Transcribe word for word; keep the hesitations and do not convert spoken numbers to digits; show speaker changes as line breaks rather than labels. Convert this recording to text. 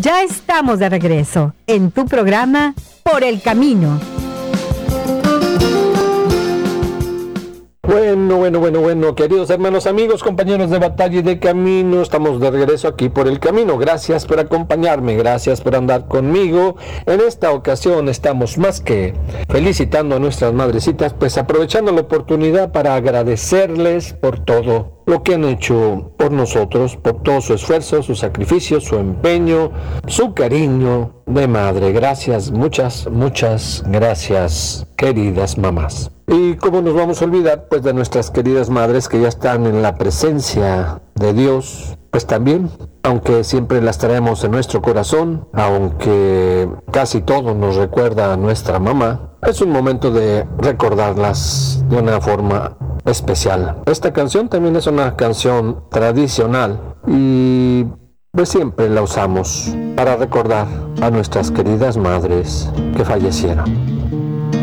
Ya estamos de regreso en tu programa Por el Camino.
Bueno, bueno, bueno, bueno, queridos hermanos, amigos, compañeros de batalla y de camino, estamos de regreso aquí por el camino. Gracias por acompañarme, gracias por andar conmigo. En esta ocasión estamos más que felicitando a nuestras madrecitas, pues aprovechando la oportunidad para agradecerles por todo lo que han hecho por nosotros, por todo su esfuerzo, su sacrificio, su empeño, su cariño de madre. Gracias, muchas, muchas gracias, queridas mamás. Y cómo nos vamos a olvidar, pues, de nuestras queridas madres que ya están en la presencia de Dios, pues también, aunque siempre las traemos en nuestro corazón, aunque casi todo nos recuerda a nuestra mamá, es un momento de recordarlas de una forma especial. Esta canción también es una canción tradicional y pues siempre la usamos para recordar a nuestras queridas madres que fallecieron.